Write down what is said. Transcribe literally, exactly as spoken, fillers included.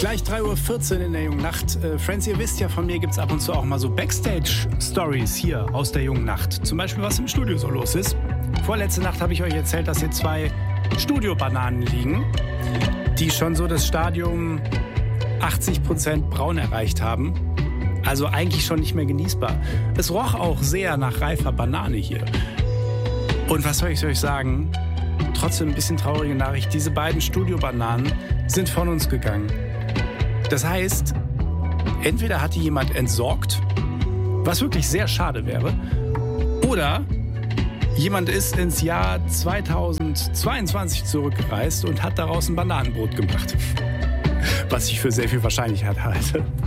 Gleich drei Uhr vierzehn in der jungen Nacht. Äh, Friends, ihr wisst ja, von mir gibt es ab und zu auch mal so Backstage-Stories hier aus der jungen Nacht. Zum Beispiel, was im Studio so los ist. Vorletzte Nacht habe ich euch erzählt, dass hier zwei Studiobananen liegen, die schon so das Stadium achtzig Prozent braun erreicht haben. Also eigentlich schon nicht mehr genießbar. Es roch auch sehr nach reifer Banane hier. Und was soll ich euch sagen? Trotzdem ein bisschen traurige Nachricht. Diese beiden Studiobananen sind von uns gegangen. Das heißt, entweder hat die jemand entsorgt, was wirklich sehr schade wäre, oder jemand ist ins Jahr zweitausendzweiundzwanzig zurückgereist und hat daraus ein Bananenbrot gemacht. Was ich für sehr viel Wahrscheinlichkeit halte.